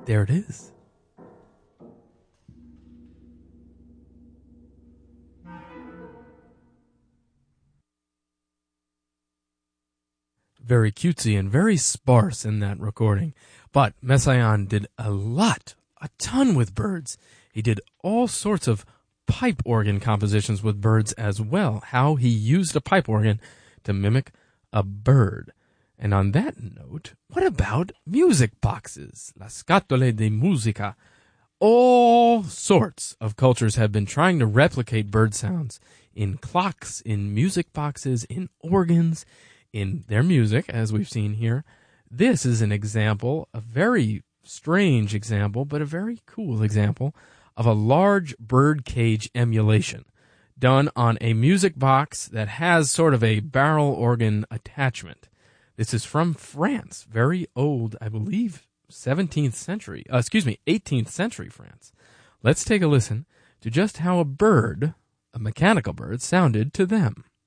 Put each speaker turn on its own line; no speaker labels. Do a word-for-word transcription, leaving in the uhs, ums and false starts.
There it is. Very cutesy and very sparse in that recording. But Messiaen did a lot, a ton with birds. He did all sorts of pipe organ compositions with birds as well. How he used a pipe organ to mimic a bird. And on that note, what about music boxes? La scatole di musica. All sorts of cultures have been trying to replicate bird sounds in clocks, in music boxes, in organs, in their music, as we've seen here. This is an example, a very strange example, but a very cool example of a large bird cage emulation done on a music box that has sort of a barrel organ attachment. This is from France, very old, I believe, seventeenth century, uh, excuse me, eighteenth century France. Let's take a listen to just how a bird, a mechanical bird, sounded to them.